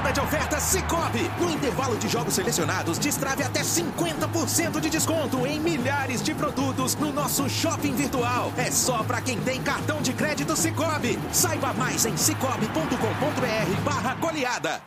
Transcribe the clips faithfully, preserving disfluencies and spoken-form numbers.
Semana de ofertas Sicoob. No intervalo de jogos selecionados, destrave até cinquenta por cento de desconto em milhares de produtos no nosso shopping virtual. É só para quem tem cartão de crédito Sicoob. Saiba mais em cicobi ponto com ponto br barra goleada.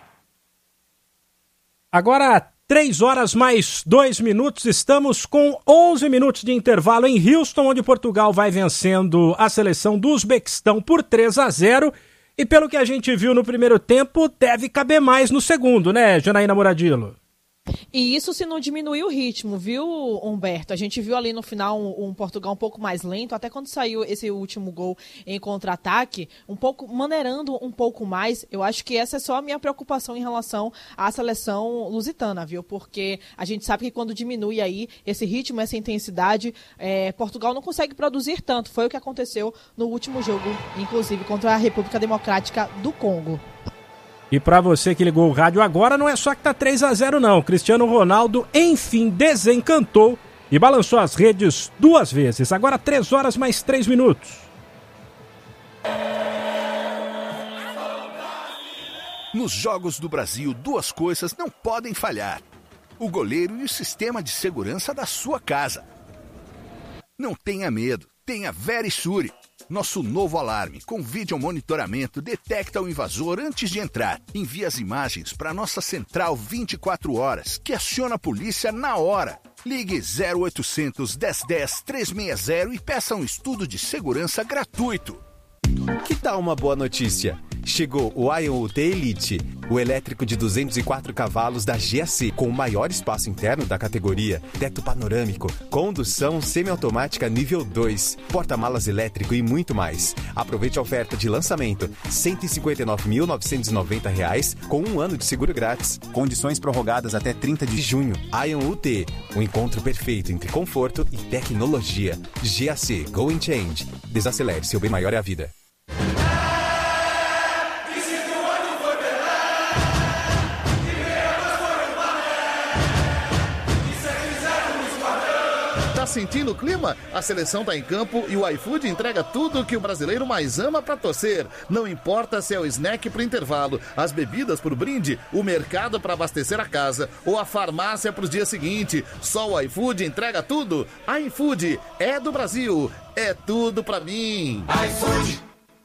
Agora, três horas mais dois minutos, estamos com onze minutos de intervalo em Houston, onde Portugal vai vencendo a seleção do Uzbequistão por três a zero. E pelo que a gente viu no primeiro tempo, deve caber mais no segundo, né, Janaína Muradilo? E isso se não diminuir o ritmo, viu, Humberto? A gente viu ali no final um, um Portugal um pouco mais lento, até quando saiu esse último gol em contra-ataque, um pouco maneirando um pouco mais. Eu acho que essa é só a minha preocupação em relação à seleção lusitana, viu? Porque a gente sabe que quando diminui aí esse ritmo, essa intensidade, é, Portugal não consegue produzir tanto. Foi o que aconteceu no último jogo, inclusive contra a República Democrática do Congo. E para você que ligou o rádio agora, não é só que tá três a zero não. Cristiano Ronaldo, enfim, desencantou e balançou as redes duas vezes. Agora três horas mais três minutos. Nos Jogos do Brasil, duas coisas não podem falhar: o goleiro e o sistema de segurança da sua casa. Não tenha medo, tenha Verisure. Nosso novo alarme com vídeo monitoramento detecta o invasor antes de entrar. Envia as imagens para nossa central vinte e quatro horas, que aciona a polícia na hora. Ligue zero oitocentos, dez dez, trezentos e sessenta e peça um estudo de segurança gratuito. Que tal uma boa notícia? Chegou o Ion U T Elite, o elétrico de duzentos e quatro cavalos da G A C, com o maior espaço interno da categoria, teto panorâmico, condução semiautomática nível dois, porta-malas elétrico e muito mais. Aproveite a oferta de lançamento, cento e cinquenta e nove mil novecentos e noventa reais, com um ano de seguro grátis. Condições prorrogadas até trinta de junho. Ion U T, um encontro perfeito entre conforto e tecnologia. G A C, Go and Change. Desacelere, seu bem maior é a vida. Tá sentindo o clima? A seleção tá em campo e o iFood entrega tudo o que o brasileiro mais ama pra torcer. Não importa se é o snack pro intervalo, as bebidas pro brinde, o mercado pra abastecer a casa ou a farmácia pros dias seguintes. Só o iFood entrega tudo. iFood é do Brasil, é tudo pra mim. iFood.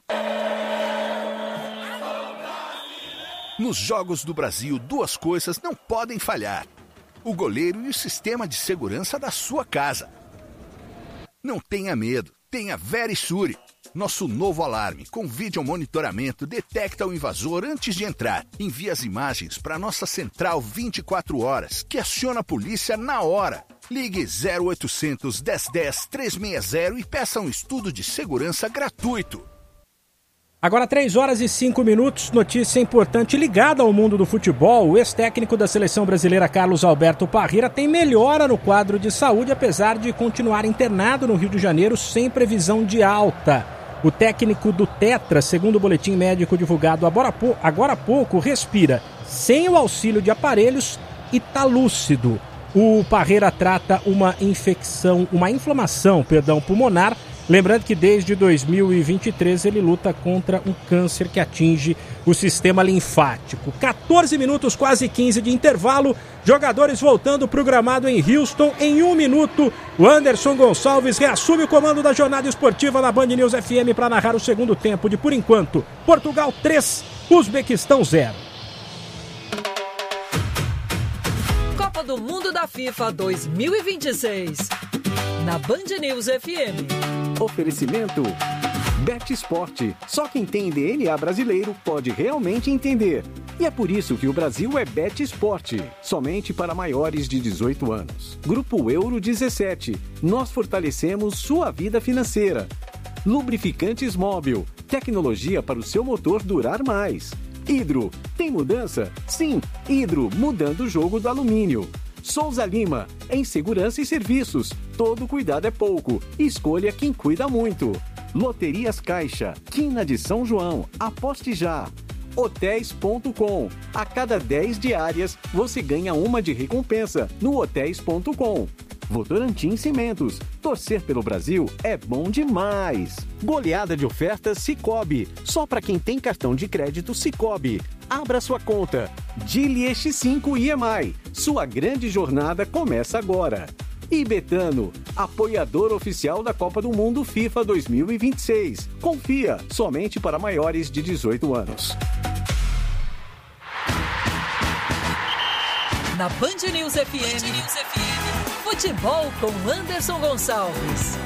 Nos Jogos do Brasil, duas coisas não podem falhar: o goleiro e o sistema de segurança da sua casa. Não tenha medo, tenha Verisure. Nosso novo alarme com vídeo monitoramento detecta o invasor antes de entrar. Envia as imagens para nossa central vinte e quatro horas, que aciona a polícia na hora. Ligue zero oitocentos, dez dez, trezentos e sessenta e peça um estudo de segurança gratuito. Agora três horas e cinco minutos, notícia importante ligada ao mundo do futebol. O ex-técnico da seleção brasileira Carlos Alberto Parreira tem melhora no quadro de saúde, apesar de continuar internado no Rio de Janeiro sem previsão de alta. O técnico do Tetra, segundo o boletim médico divulgado agora há pouco, respira sem o auxílio de aparelhos e está lúcido. O Parreira trata uma infecção, uma inflamação, perdão, pulmonar. Lembrando que desde dois mil e vinte e três ele luta contra um câncer que atinge o sistema linfático. quatorze minutos, quase quinze de intervalo. Jogadores voltando para o gramado em Houston. Em um minuto, o Anderson Gonçalves reassume o comando da jornada esportiva na Band News F M para narrar o segundo tempo de, por enquanto, Portugal três, Uzbequistão zero. Copa do Mundo da FIFA dois mil e vinte e seis. Na Band News F M. Oferecimento Bet Sport. Só quem tem D N A brasileiro pode realmente entender. E é por isso que o Brasil é Bet Sport. Somente para maiores de dezoito anos. Grupo Euro dezessete. Nós fortalecemos sua vida financeira. Lubrificantes Móbil. Tecnologia para o seu motor durar mais. Hidro. Tem mudança? Sim. Hidro, mudando o jogo do alumínio. Souza Lima, em segurança e serviços. Todo cuidado é pouco. Escolha quem cuida muito. Loterias Caixa, Quina de São João. Aposte já. hotéis ponto com. A cada dez diárias, você ganha uma de recompensa no hotéis ponto com. Votorantim Cimentos. Torcer pelo Brasil é bom demais. Goleada de ofertas Sicoob. Só para quem tem cartão de crédito Sicoob. Abra sua conta. Dili X cinco I M I. Sua grande jornada começa agora. E Betano, apoiador oficial da Copa do Mundo FIFA dois mil e vinte e seis. Confia, somente para maiores de dezoito anos. Na Band News F M, Band News F M, futebol com Anderson Gonçalves.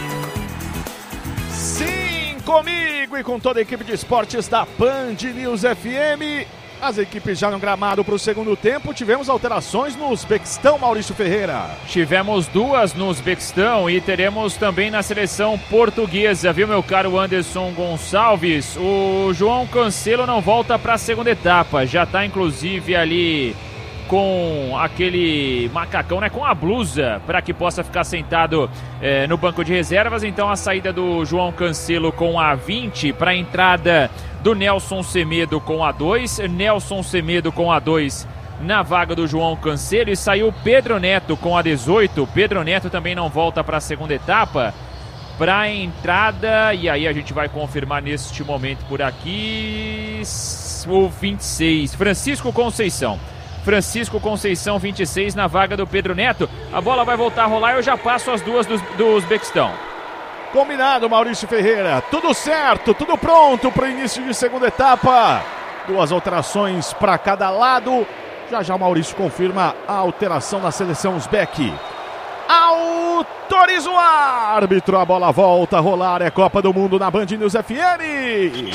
Sim, comigo e com toda a equipe de esportes da Band News F M. As equipes já no gramado para o segundo tempo. Tivemos alterações no Uzbequistão, Maurício Ferreira. Tivemos duas no Uzbequistão e teremos também na seleção portuguesa, viu, meu caro Anderson Gonçalves? O João Cancelo não volta para a segunda etapa. Já está, inclusive, ali com aquele macacão, né, com a blusa, para que possa ficar sentado eh, no banco de reservas. Então a saída do João Cancelo com a vinte para a entrada do Nelson Semedo com a dois. Nelson Semedo com a dois na vaga do João Cancelo. E saiu Pedro Neto com a dezoito. Pedro Neto também não volta para a segunda etapa. Para a entrada, e aí a gente vai confirmar neste momento por aqui, o vinte e seis, Francisco Conceição. Francisco Conceição, vinte e seis, na vaga do Pedro Neto. A bola vai voltar a rolar e eu já passo as duas do, do Uzbequistão. Combinado, Maurício Ferreira. Tudo certo, tudo pronto para o início de segunda etapa. Duas alterações para cada lado. Já já o Maurício confirma a alteração da seleção uzbeque. Autoriza o árbitro. A bola volta a rolar. É Copa do Mundo na Band News F M.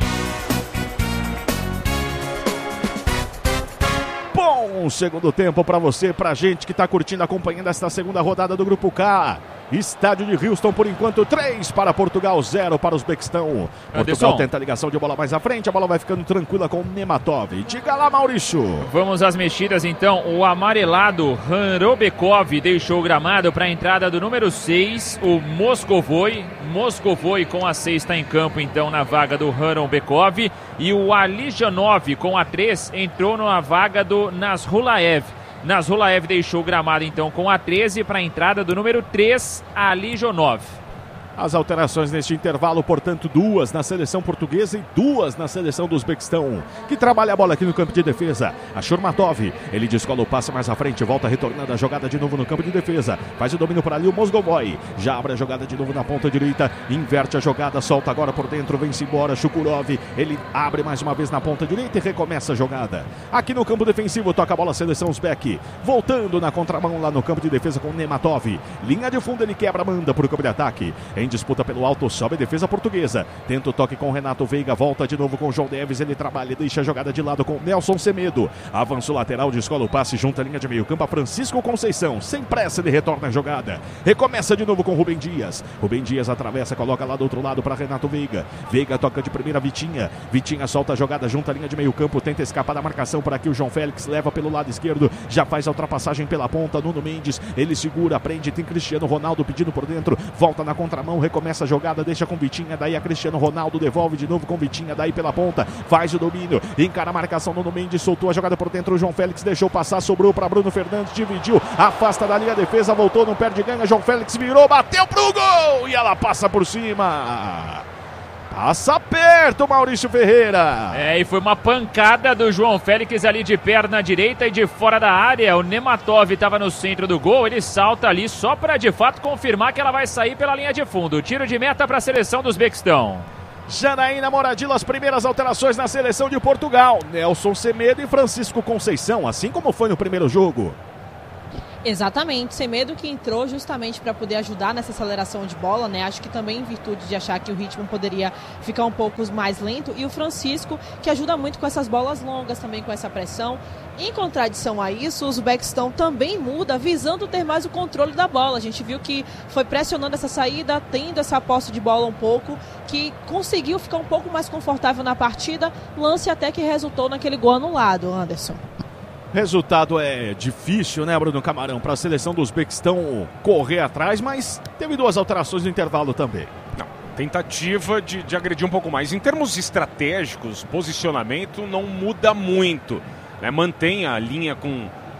Bom segundo tempo para você, pra gente que tá curtindo, acompanhando esta segunda rodada do Grupo K. Estádio de Houston, por enquanto, três para Portugal, zero para o Uzbequistão. Portugal tenta a ligação de bola mais à frente, a bola vai ficando tranquila com o Nematov. Diga lá, Maurício. Vamos às mexidas, então. O amarelado Hanrobekov deixou o gramado para a entrada do número seis, o Moscovoi. Moscovoi com a seis está em campo, então, na vaga do Hanrobekov. E o Alijanov com a três entrou na vaga do Nasrulaev. Nasrulaev deixou o gramado então com a treze para a entrada do número três, Alijonov. As alterações neste intervalo, portanto, duas na seleção portuguesa e duas na seleção do Uzbequistão, que trabalha a bola aqui no campo de defesa. A Shurmatov, ele descola o passe mais à frente, volta retornando a jogada de novo no campo de defesa. Faz o domínio por ali o Mosgovoy, já abre a jogada de novo na ponta direita, inverte a jogada, solta agora por dentro, vem-se embora, Shukurov, ele abre mais uma vez na ponta direita e recomeça a jogada. Aqui no campo defensivo, toca a bola a seleção uzbeque, voltando na contramão lá no campo de defesa com o Nematov. Linha de fundo, ele quebra, manda para o campo de ataque. Em disputa pelo alto, sobe a defesa portuguesa. Tenta o toque com o Renato Veiga, volta de novo com o João Neves, ele trabalha, deixa a jogada de lado com o Nelson Semedo. Avança o lateral, descola o passe, junta a linha de meio campo a Francisco Conceição. Sem pressa, ele retorna a jogada. Recomeça de novo com o Rubem Dias. Rubem Dias atravessa, coloca lá do outro lado para Renato Veiga. Veiga toca de primeira Vitinha. Vitinha solta a jogada, junta a linha de meio campo, tenta escapar da marcação por aqui. O João Félix leva pelo lado esquerdo, já faz a ultrapassagem pela ponta. Nuno Mendes, ele segura, prende, tem Cristiano Ronaldo pedindo por dentro, volta na contramão, recomeça a jogada, deixa com Vitinha, daí a Cristiano Ronaldo devolve de novo com Vitinha, daí pela ponta, faz o domínio, encara a marcação, Nuno Mendes soltou a jogada por dentro, o João Félix deixou passar, sobrou para Bruno Fernandes, dividiu, afasta da linha a defesa, voltou, não perde, ganha, João Félix virou, bateu pro gol e ela passa por cima. Passa perto, Maurício Ferreira. É, e foi uma pancada do João Félix ali de perna direita e de fora da área. O Nematov estava no centro do gol, ele salta ali só para de fato confirmar que ela vai sair pela linha de fundo. Tiro de meta para a seleção do Uzbequistão. Janaína Moradillo, as primeiras alterações na seleção de Portugal. Nelson Semedo e Francisco Conceição, assim como foi no primeiro jogo. Exatamente, Semedo que entrou justamente para poder ajudar nessa aceleração de bola, né? Acho que também em virtude de achar que o ritmo poderia ficar um pouco mais lento. E o Francisco, que ajuda muito com essas bolas longas, também com essa pressão. Em contradição a isso, o Uzbequistão também muda, visando ter mais o controle da bola. A gente viu que foi pressionando essa saída, tendo essa posse de bola um pouco, que conseguiu ficar um pouco mais confortável na partida, lance até que resultou naquele gol anulado, Anderson. Resultado é difícil, né, Bruno Camarão, para a seleção do Uzbequistão correr atrás, mas teve duas alterações no intervalo também. Não, tentativa de, de agredir um pouco mais. Em termos estratégicos, posicionamento não muda muito, né? Mantém a linha com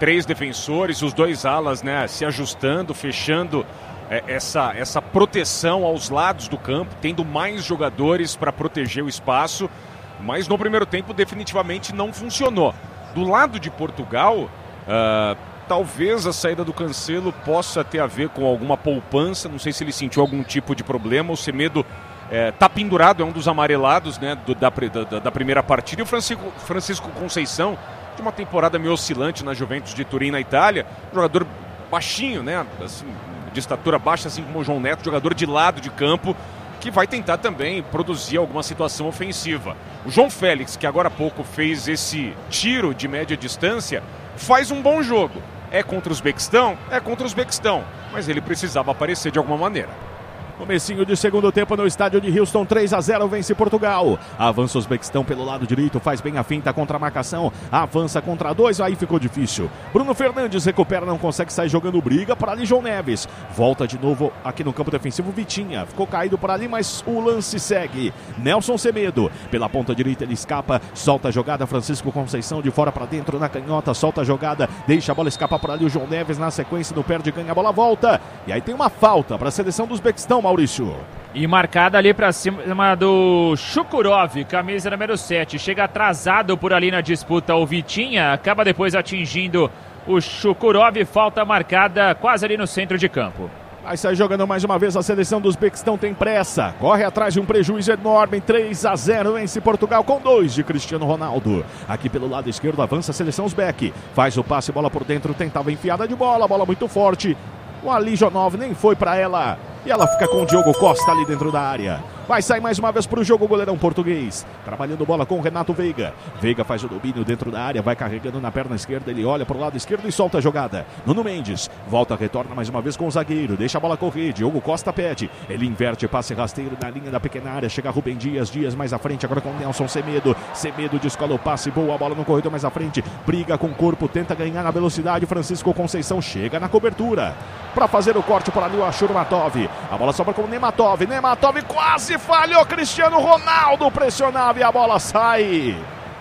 três defensores, os dois alas, né, se ajustando, fechando é, essa, essa proteção aos lados do campo, tendo mais jogadores para proteger o espaço, mas no primeiro tempo definitivamente não funcionou. Do lado de Portugal, uh, talvez a saída do Cancelo possa ter a ver com alguma poupança, não sei se ele sentiu algum tipo de problema. O Semedo está é, pendurado, é um dos amarelados, né, do, da, da, da primeira partida, e o Francisco, Francisco Conceição, de uma temporada meio oscilante na Juventus de Turim, na Itália, jogador baixinho, né, assim, de estatura baixa, assim como o João Neto, jogador de lado de campo, que vai tentar também produzir alguma situação ofensiva. O João Félix, que agora há pouco fez esse tiro de média distância, faz um bom jogo. É contra o Uzbequistão? É contra o Uzbequistão, mas ele precisava aparecer de alguma maneira. Comecinho de segundo tempo no estádio de Houston, três a zero, vence Portugal. Avança o Uzbequistão pelo lado direito, faz bem a finta contra a marcação, avança contra dois, aí ficou difícil. Bruno Fernandes recupera, não consegue sair jogando, briga para ali João Neves. Volta de novo aqui no campo defensivo, Vitinha, ficou caído por ali, mas o lance segue. Nelson Semedo, pela ponta direita ele escapa, solta a jogada, Francisco Conceição de fora para dentro na canhota, solta a jogada, deixa a bola escapar por ali o João Neves, na sequência no perde, ganha a bola, volta. E aí tem uma falta para a seleção do Uzbequistão, Maurício. E marcada ali para cima do Shukurov, camisa número sete. Chega atrasado por ali na disputa o Vitinha, acaba depois atingindo o Shukurov. Falta marcada quase ali no centro de campo. Vai sair jogando mais uma vez a seleção do Uzbequistão, tem pressa, corre atrás de um prejuízo enorme, três a zero, vence Portugal com dois de Cristiano Ronaldo. Aqui pelo lado esquerdo avança a seleção Uzbek, faz o passe, bola por dentro, tentava enfiada de bola, bola muito forte. O Alijonov nem foi para ela. E ela fica com o Diogo Costa ali dentro da área. Vai sair mais uma vez para o jogo o goleirão português. Trabalhando bola com o Renato Veiga. Veiga faz o domínio dentro da área. Vai carregando na perna esquerda. Ele olha para o lado esquerdo e solta a jogada. Nuno Mendes. Volta, retorna mais uma vez com o zagueiro. Deixa a bola correr. Diogo Costa pede. Ele inverte, passe rasteiro na linha da pequena área. Chega Rubem Dias. Dias mais à frente. Agora com o Nelson Semedo. Semedo descola o passe. Boa bola no corredor mais à frente. Briga com o corpo. Tenta ganhar na velocidade. Francisco Conceição chega na cobertura. Para fazer o corte por ali o Ashurmatov. A bola sobra com o Nematov. Nematov quase falhou. Cristiano Ronaldo pressionava e a bola sai.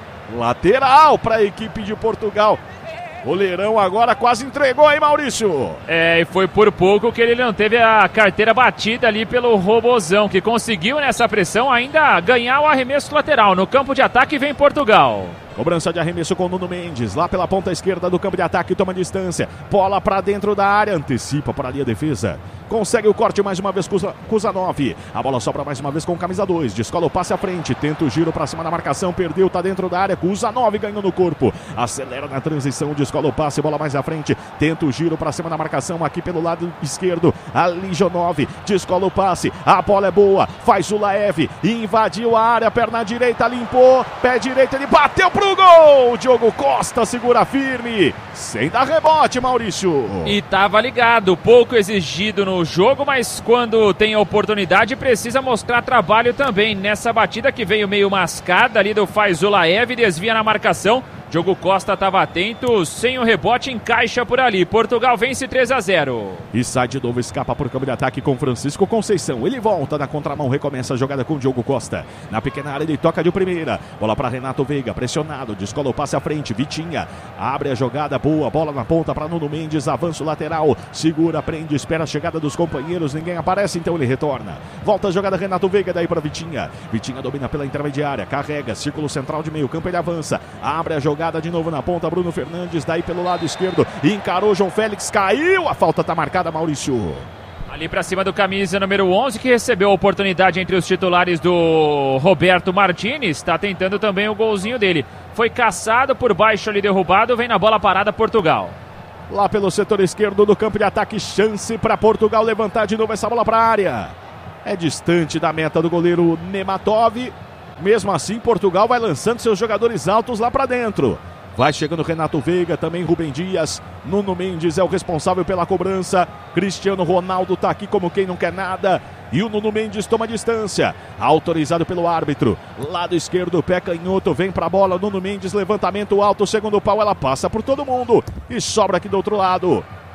Lateral para a equipe de Portugal. Goleirão agora quase entregou, hein, Maurício? É, e foi por pouco que ele não teve a carteira batida ali pelo Robozão, que conseguiu nessa pressão ainda ganhar o arremesso lateral. No campo de ataque vem Portugal. Cobrança de arremesso com o Nuno Mendes, lá pela ponta esquerda do campo de ataque, toma distância, bola para dentro da área, antecipa por ali a defesa, consegue o corte mais uma vez com Kuzanov, a bola sobra mais uma vez com o camisa dois, descola o passe à frente, tenta o giro para cima da marcação, perdeu, tá dentro da área, Kuzanov ganhou no corpo, acelera na transição, descola o passe, bola mais à frente, tenta o giro para cima da marcação, aqui pelo lado esquerdo, Alijonov, descola o passe, a bola é boa, faz o Laev, invadiu a área, perna direita, limpou, pé direito, ele bateu pro gol, Diogo Costa segura firme, sem dar rebote, Maurício. E tava ligado, pouco exigido no jogo, mas quando tem a oportunidade precisa mostrar trabalho também. Nessa batida que veio meio mascada ali do Faizulaev, desvia na marcação. Diogo Costa estava atento, sem o rebote, encaixa por ali. Portugal vence três a zero. E sai de novo, escapa por campo de ataque com Francisco Conceição. Ele volta na contramão, recomeça a jogada com Diogo Costa. Na pequena área ele toca de primeira. Bola para Renato Veiga, pressionado, descola o passe à frente. Vitinha abre a jogada, boa, bola na ponta para Nuno Mendes, avança o lateral. Segura, prende, espera a chegada dos companheiros, ninguém aparece, então ele retorna. Volta a jogada Renato Veiga, daí para Vitinha. Vitinha domina pela intermediária, carrega, círculo central de meio campo, ele avança. Abre a jogada. De novo na ponta, Bruno Fernandes, daí pelo lado esquerdo, encarou João Félix, caiu, a falta tá marcada, Maurício. Ali pra cima do camisa número onze, que recebeu a oportunidade entre os titulares do Roberto Martinez, está tentando também o golzinho dele. Foi caçado por baixo ali, derrubado, vem na bola parada Portugal. Lá pelo setor esquerdo do campo de ataque, chance para Portugal levantar de novo essa bola para a área. É distante da meta do goleiro Nematov. Mesmo assim, Portugal vai lançando seus jogadores altos lá para dentro. Vai chegando Renato Veiga, também Rubem Dias. Nuno Mendes é o responsável pela cobrança. Cristiano Ronaldo tá aqui como quem não quer nada. E o Nuno Mendes toma distância. Autorizado pelo árbitro. Lado esquerdo, pé canhoto, vem pra bola. Nuno Mendes, levantamento alto, segundo pau, ela passa por todo mundo. E sobra aqui do outro lado.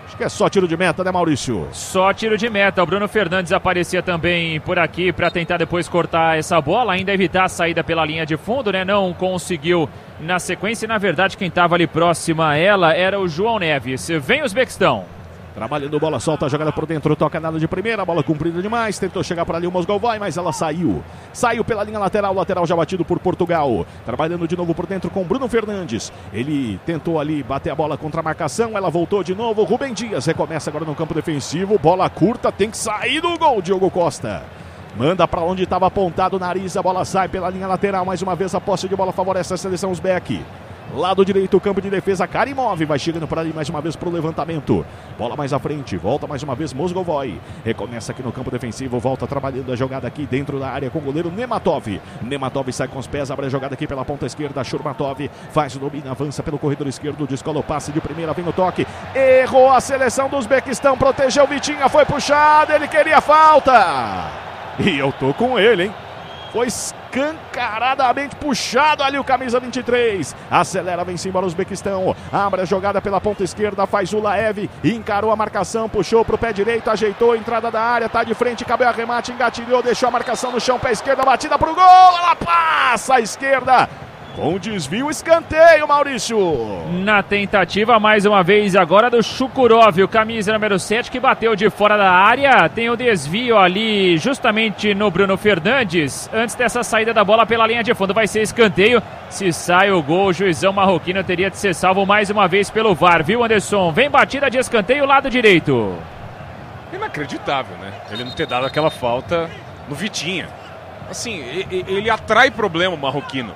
Acho que é só tiro de meta, né, Maurício? Só tiro de meta. O Bruno Fernandes aparecia também por aqui para tentar depois cortar essa bola, ainda evitar a saída pela linha de fundo, né? Não conseguiu na sequência. E, na verdade, quem estava ali próximo a ela era o João Neves. Vem o Uzbequistão. Trabalhando bola, solta a jogada por dentro, toca nada de primeira, bola comprida demais, tentou chegar para ali o Mozgovoi, mas ela saiu. Saiu pela linha lateral, lateral já batido por Portugal. Trabalhando de novo por dentro com Bruno Fernandes. Ele tentou ali bater a bola contra a marcação, ela voltou de novo. Rubem Dias recomeça agora no campo defensivo, bola curta, tem que sair do gol, Diogo Costa. Manda para onde estava apontado o nariz, a bola sai pela linha lateral, mais uma vez a posse de bola favorece a seleção uzbeque. Lado direito, campo de defesa, Karimov vai chegando por ali mais uma vez para o levantamento. Bola mais à frente, volta mais uma vez Mozgovoi. Recomeça aqui no campo defensivo, volta trabalhando a jogada aqui dentro da área com o goleiro Nematov. Nematov sai com os pés, abre a jogada aqui pela ponta esquerda, Shurmatov faz o domínio, avança pelo corredor esquerdo, descola o passe de primeira, vem o toque. Errou a seleção do Uzbequistão, protegeu Vitinha, foi puxado, ele queria falta. E eu tô com ele, hein? Foi escancaradamente puxado ali o camisa vinte e três. Acelera, vem-se embora o Uzbequistão. Abre a jogada pela ponta esquerda, faz o Laev. Encarou a marcação, puxou pro pé direito, ajeitou a entrada da área, tá de frente, cabeu a remate, engatilhou, deixou a marcação no chão, pé esquerda, batida pro gol. Ela passa à esquerda. Com desvio, escanteio, Maurício. Na tentativa, mais uma vez, agora do Shukurov, o camisa número sete, que bateu de fora da área. Tem o desvio ali, justamente no Bruno Fernandes. Antes dessa saída da bola pela linha de fundo, vai ser escanteio. Se sai o gol, o juizão marroquino teria de ser salvo mais uma vez pelo V A R, viu, Anderson? Vem batida de escanteio, lado direito. Inacreditável, né? Ele não ter dado aquela falta no Vitinha. Assim, ele atrai problema, o marroquino.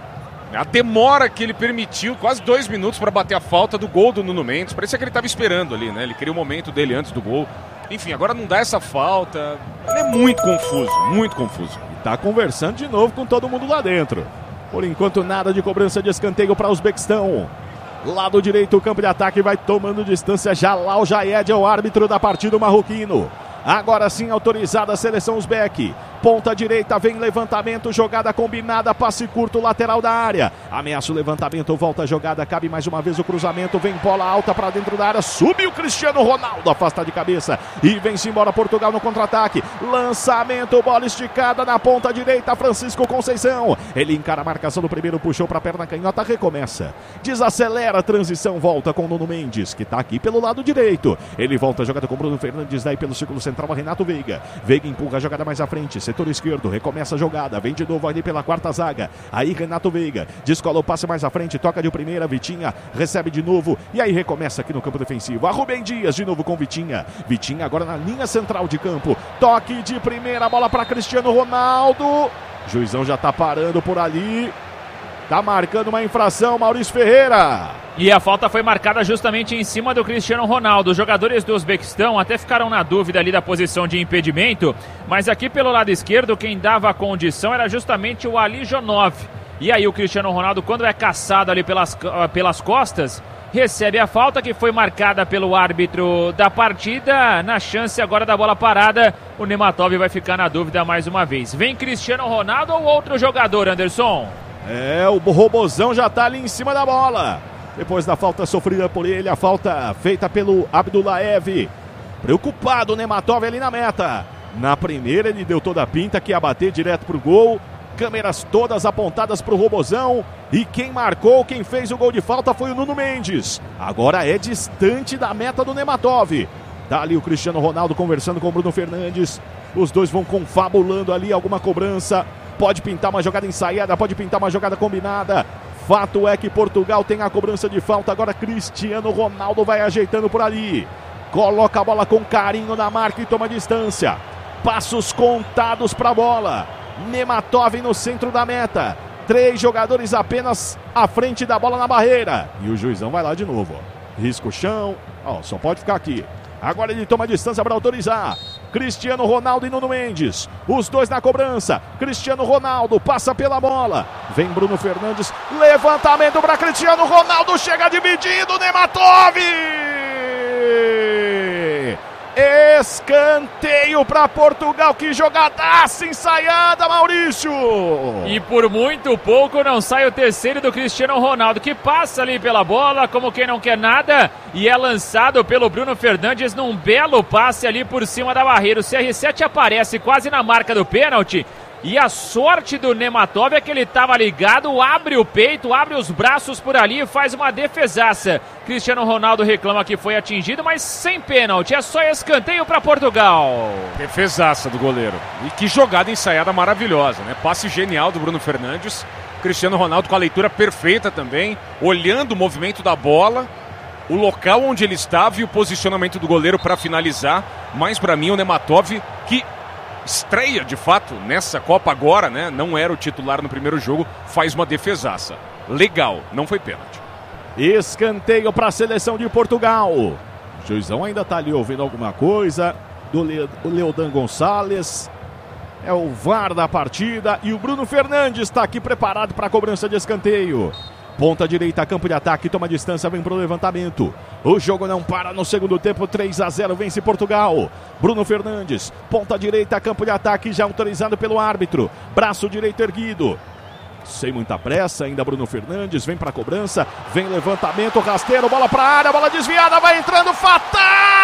A demora que ele permitiu, quase dois minutos para bater a falta do gol do Nuno Mendes. Parecia que ele estava esperando ali, né? Ele queria o momento dele antes do gol. Enfim, agora não dá essa falta. Ele é muito confuso, muito confuso. E tá conversando de novo com todo mundo lá dentro. Por enquanto, nada de cobrança de escanteio para o Uzbequistão. Lado direito, o campo de ataque vai tomando distância. Jalal Jaed é o árbitro da partida, o marroquino. Agora sim autorizada a seleção uzbeque. Ponta direita, vem levantamento, jogada combinada, passe curto, lateral da área. Ameaça o levantamento, volta a jogada, cabe mais uma vez o cruzamento, vem bola alta para dentro da área, subiu o Cristiano Ronaldo, afasta de cabeça e vem-se embora Portugal no contra-ataque. Lançamento, bola esticada na ponta direita, Francisco Conceição. Ele encara a marcação do primeiro, puxou para a perna canhota, recomeça. Desacelera a transição, volta com o Nuno Mendes, que está aqui pelo lado direito. Ele volta a jogada com o Bruno Fernandes, daí pelo círculo central, Renato Veiga. Veiga empurra a jogada mais à frente, setor esquerdo, recomeça a jogada, vem de novo ali pela quarta zaga, aí Renato Veiga, descola o passe mais à frente, toca de primeira, Vitinha recebe de novo, e aí recomeça aqui no campo defensivo, a Rubem Dias de novo com Vitinha, Vitinha agora na linha central de campo, toque de primeira, bola para Cristiano Ronaldo, juizão já tá parando por ali, tá marcando uma infração, Maurício Ferreira. E a falta foi marcada justamente em cima do Cristiano Ronaldo. Os jogadores do Uzbequistão até ficaram na dúvida ali da posição de impedimento, mas aqui pelo lado esquerdo quem dava a condição era justamente o Ali Jonov. E aí o Cristiano Ronaldo, quando é caçado ali pelas, pelas costas, recebe a falta que foi marcada pelo árbitro da partida. Na chance agora da bola parada, o Nematov vai ficar na dúvida mais uma vez. Vem Cristiano Ronaldo ou outro jogador, Anderson? É, o Robozão já tá ali em cima da bola. Depois da falta sofrida por ele, a falta feita pelo Abdullaev. Preocupado o Nematov ali na meta. Na primeira ele deu toda a pinta que ia bater direto pro gol. Câmeras todas apontadas pro Robozão. E quem marcou, quem fez o gol de falta foi o Nuno Mendes. Agora é distante da meta do Nematov. Tá ali o Cristiano Ronaldo conversando com o Bruno Fernandes. Os dois vão confabulando ali alguma cobrança. Pode pintar uma jogada ensaiada, pode pintar uma jogada combinada. Fato é que Portugal tem a cobrança de falta. Agora Cristiano Ronaldo vai ajeitando por ali. Coloca a bola com carinho na marca e toma distância. Passos contados para a bola. Nematov no centro da meta. Três jogadores apenas à frente da bola na barreira. E o juizão vai lá de novo. Risca o chão. Ó, só pode ficar aqui. Agora ele toma distância para autorizar. Cristiano Ronaldo e Nuno Mendes. Os dois na cobrança. Cristiano Ronaldo passa pela bola. Vem Bruno Fernandes. Levantamento para Cristiano Ronaldo. Chega dividido. Nematov. Escanteio para Portugal, que jogadaça ensaiada, Maurício! E por muito pouco não sai o terceiro do Cristiano Ronaldo, que passa ali pela bola como quem não quer nada e é lançado pelo Bruno Fernandes num belo passe ali por cima da barreira. O C R sete aparece quase na marca do pênalti. E a sorte do Nematov é que ele estava ligado, abre o peito, abre os braços por ali e faz uma defesaça. Cristiano Ronaldo reclama que foi atingido, mas sem pênalti, é só escanteio para Portugal. Defesaça do goleiro. E que jogada ensaiada maravilhosa, né? Passe genial do Bruno Fernandes. Cristiano Ronaldo com a leitura perfeita também, olhando o movimento da bola, o local onde ele estava e o posicionamento do goleiro para finalizar. Mas para mim o Nematov, que estreia de fato nessa Copa agora, né? Não era o titular no primeiro jogo, faz uma defesaça. Legal, não foi pênalti. Escanteio para a seleção de Portugal. O juizão ainda está ali ouvindo alguma coisa. Do Le... o Leodan Gonçalves. É o V A R da partida. E o Bruno Fernandes está aqui preparado para a cobrança de escanteio. Ponta direita, campo de ataque, toma distância, vem para o levantamento. O jogo não para no segundo tempo, três a zero, vence Portugal. Bruno Fernandes, ponta direita, campo de ataque, já autorizado pelo árbitro. Braço direito erguido. Sem muita pressa, ainda Bruno Fernandes, vem para a cobrança, vem levantamento, rasteiro, bola para a área, bola desviada, vai entrando, fatal!